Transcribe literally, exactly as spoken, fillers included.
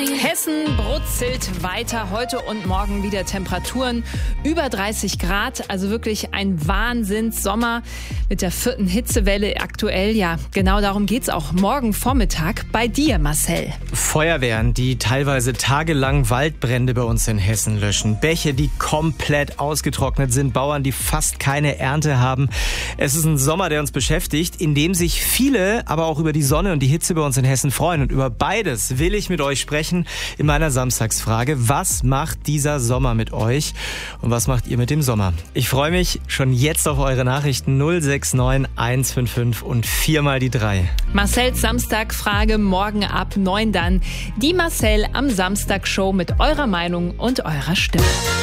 Hessen brutzelt weiter. Heute und morgen wieder Temperaturen über dreißig Grad. Also wirklich ein Wahnsinns-Sommer mit der vierten Hitzewelle aktuell. Ja, genau darum geht's auch morgen Vormittag bei dir, Marcel. Feuerwehren, die teilweise tagelang Waldbrände bei uns in Hessen löschen. Bäche, die komplett ausgetrocknet sind. Bauern, die fast keine Ernte haben. Es ist ein Sommer, der uns beschäftigt, in dem sich viele aber auch über die Sonne und die Hitze bei uns in Hessen freuen. Und über beides will ich mit euch sprechen in meiner Samstagsfrage. Was macht dieser Sommer mit euch und was macht ihr mit dem Sommer? Ich freue mich schon jetzt auf eure Nachrichten null sechs neun eins fünf fünf und viermal die drei. Marcells Samstagfrage morgen ab neun dann. Die Marcel am Samstag Show mit eurer Meinung und eurer Stimme.